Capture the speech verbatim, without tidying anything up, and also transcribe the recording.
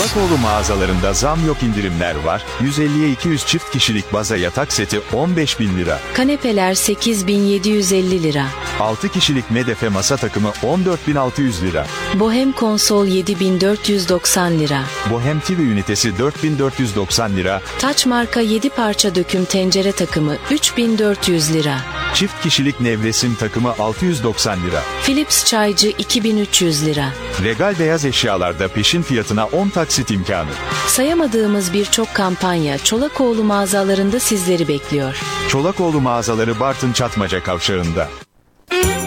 Çolakoğlu mağazalarında zam yok, indirimler var. yüz elliye iki yüz çift kişilik baza yatak seti on beş bin lira. Kanepeler sekiz bin yedi yüz elli lira. altı kişilik medefe masa takımı on dört bin altı yüz lira. Bohem konsol yedi bin dört yüz doksan lira. Bohem T V ünitesi dört bin dört yüz doksan lira. Taç marka yedi parça döküm tencere takımı üç bin dört yüz lira. Çift kişilik nevresim takımı altı yüz doksan lira. Philips çaycı iki bin üç yüz lira. Regal beyaz eşyalarda peşin fiyatına on taksit imkanı. Sayamadığımız birçok kampanya Çolakoğlu mağazalarında sizleri bekliyor. Çolakoğlu mağazaları Bartın Çatmaca Kavşağı'nda.